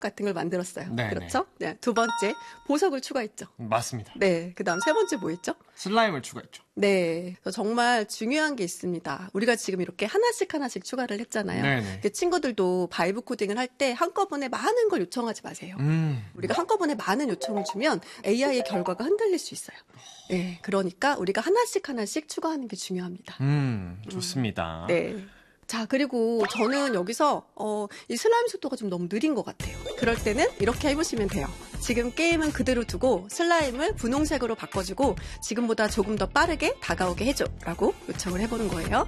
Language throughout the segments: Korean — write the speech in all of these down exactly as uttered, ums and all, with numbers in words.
같은 걸 만들었어요. 네네. 그렇죠? 네. 두 번째, 보석을 추가했죠. 맞습니다. 네. 그 다음 세 번째 뭐 있죠? 슬라임을 추가했죠. 네. 정말 중요한 게 있습니다. 우리가 지금 이렇게 하나씩 하나씩 추가를 했잖아요. 네네. 친구들도 바이브 코딩을 할 때 한꺼번에 많은 걸 요청하지 마세요. 음. 우리가 한꺼번에 많은 요청을 주면 에이아이의 결과가 흔들릴 수 있어요. 네. 그러니까 우리가 하나씩 하나씩 추가하는 게 중요합니다. 음, 좋습니다. 음, 네. 자, 그리고 저는 여기서 어, 이 슬라임 속도가 좀 너무 느린 것 같아요. 그럴 때는 이렇게 해보시면 돼요. 지금 게임은 그대로 두고 슬라임을 분홍색으로 바꿔주고 지금보다 조금 더 빠르게 다가오게 해줘 라고 요청을 해보는 거예요.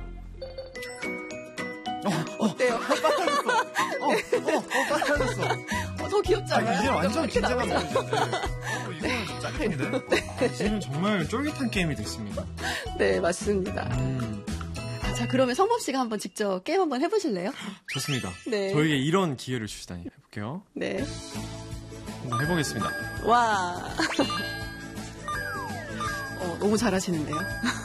어, 어때요? 빨라졌어. 어, 어, 어, 빨라졌어. 어, 더 귀엽지 않아요? 아, 이제 완전 이렇게 긴장감 나오죠? 보이는데. 어, 이거는 좀 짜릿한데? 이제는 정말 쫄깃한 게임이 됐습니다. 네, 맞습니다. 음, 아, 자, 그러면 성범 씨가 한번 직접 게임 한번 해보실래요? 좋습니다. 네. 저에게 이런 기회를 주시다니. 해볼게요. 네. 한번 해보겠습니다. 와. 어, 너무 잘하시는데요.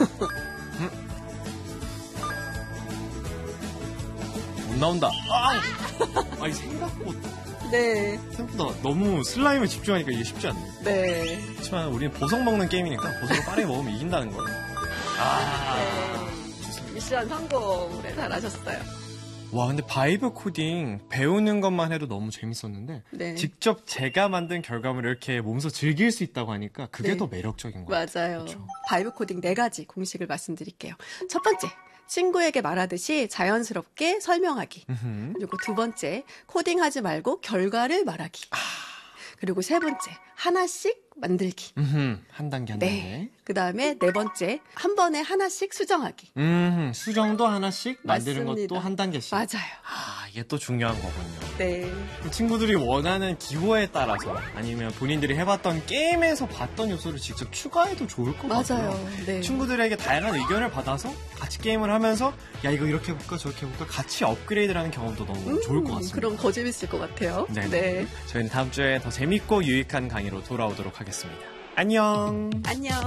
못 나온다. 아! 아니, 생각보다, 네. 생각보다 너무 슬라임에 집중하니까 이게 쉽지 않네요. 네. 그렇지만 우리는 보석 먹는 게임이니까 보석을 빠르게 먹으면 이긴다는 거예요. 아. 네. 미션 성공. 네, 잘하셨어요. 와, 근데 바이브 코딩 배우는 것만 해도 너무 재밌었는데 네. 직접 제가 만든 결과물을 이렇게 몸소 즐길 수 있다고 하니까 그게 네. 더 매력적인 것 같아요. 맞아요. 그렇죠. 바이브 코딩 네 가지 공식을 말씀드릴게요. 첫 번째, 친구에게 말하듯이 자연스럽게 설명하기. 음흠. 그리고 두 번째, 코딩하지 말고 결과를 말하기. 아. 그리고 세 번째, 하나씩 만들기. 음흠. 한 단계 한 네. 단계. 그 다음에 네 번째, 한 번에 하나씩 수정하기. 음, 수정도 하나씩 만드는 맞습니다. 것도 한 단계씩. 맞아요. 아, 이게 또 중요한 거군요. 네. 친구들이 원하는 기호에 따라서 아니면 본인들이 해봤던 게임에서 봤던 요소를 직접 추가해도 좋을 것 같아요. 맞아요. 네. 친구들에게 다양한 의견을 받아서 같이 게임을 하면서 야 이거 이렇게 해볼까 저렇게 해볼까 같이 업그레이드하는 경험도 너무 음, 좋을 것 같습니다. 그럼 더 재밌을 것 같아요. 네네. 네. 저희는 다음 주에 더 재밌고 유익한 강의로 돌아오도록 하겠습니다. 안녕. 안녕.